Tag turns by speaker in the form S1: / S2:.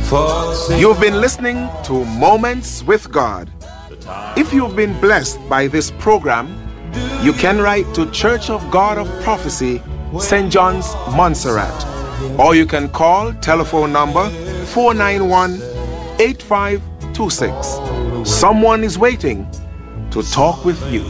S1: You've been listening to Moments with God. If you've been blessed by this program, you can write to Church of God of Prophecy, St. John's, Montserrat, or you can call telephone number 491-8526. Someone is waiting to talk with you.